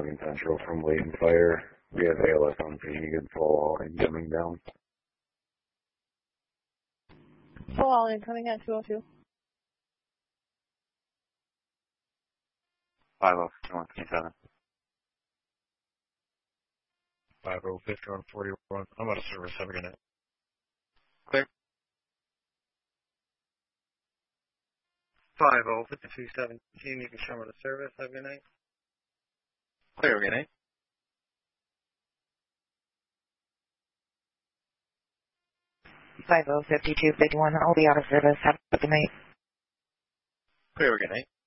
7 Central from Blatant Fire. We have ALS on Phoenix and full all incoming down. Full all incoming at 202. 50-127. 50-141. I'm out of service. Have a good night. Clear. 50-5217. You can show me the service. Have a good night. Clear, good night. 50-5251. I'll be out of service. Have a good night. Clear, good night.